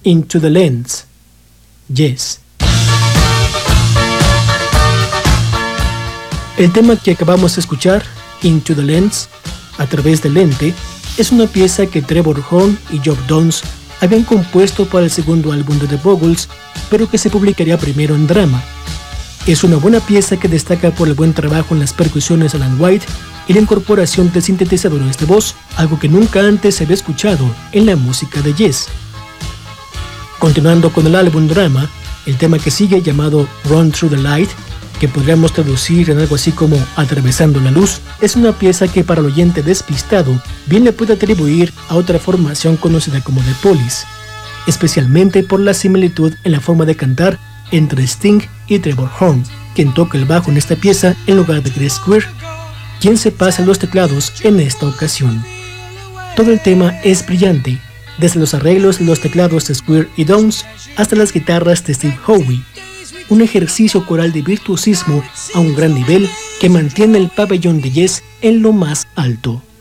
Into the Lens, Yes. El tema que acabamos de escuchar, Into the Lens, a través del lente, es una pieza que Trevor Horn y Geoff Downes habían compuesto para el segundo álbum de The Buggles, pero que se publicaría primero en Drama. Es una buena pieza que destaca por el buen trabajo en las percusiones de Alan White y la incorporación de sintetizadores de voz, algo que nunca antes se había escuchado en la música de Yes. Continuando con el álbum Drama, el tema que sigue, llamado Run Through the Light, que podríamos traducir en algo así como Atravesando la Luz, es una pieza que para el oyente despistado bien le puede atribuir a otra formación conocida como The Police, especialmente por la similitud en la forma de cantar entre Sting y Trevor Horn, quien toca el bajo en esta pieza en lugar de Chris Squire, quien se pasa los teclados en esta ocasión. Todo el tema es brillante, desde los arreglos de los teclados de Squire y Downes hasta las guitarras de Steve Howe, un ejercicio coral de virtuosismo a un gran nivel que mantiene el pabellón de Yes en lo más alto.